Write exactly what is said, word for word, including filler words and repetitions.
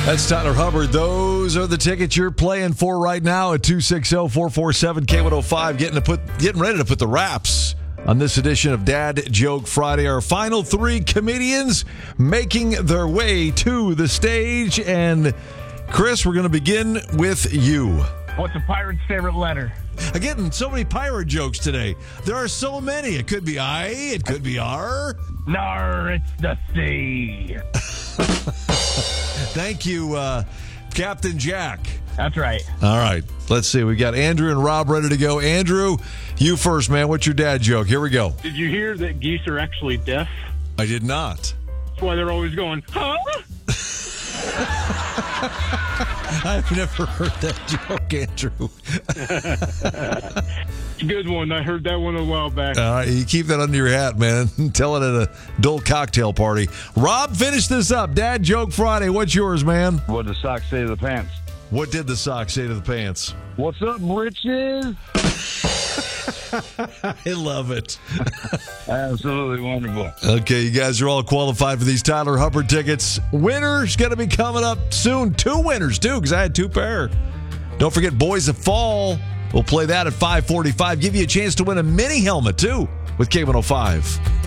That's Tyler Hubbard. Those are the tickets you're playing for right now at two six zero, four four seven, K one oh five. Getting to put, getting ready to put the wraps on this edition of Dad Joke Friday. Our final three comedians making their way to the stage. And Chris, we're going to begin with you. What's a pirate's favorite letter? I'm getting so many pirate jokes today. There are so many. It could be I, it could be R. Nar, it's the sea. Thank you, uh, Captain Jack. That's right. All right. Let's see. We got Andrew and Rob ready to go. Andrew, you first, man. What's your dad joke? Here we go. Did you hear that geese are actually deaf? I did not. That's why they're always going, huh? I've never heard that joke, Andrew. It's a good one. I heard that one a while back. All right. You keep that under your hat, man. Tell it at a dull cocktail party. Rob, finish this up. Dad Joke Friday. What's yours, man? What did the socks say to the pants? What did the sock say to the pants? What's up, britches? I love it. Absolutely wonderful. Okay, you guys are all qualified for these Tyler Hubbard tickets. Winners going to be coming up soon. Two winners, too, because I had two pair. Don't forget Boys of Fall. We'll play that at five forty-five. Give you a chance to win a mini helmet, too, with K one oh five.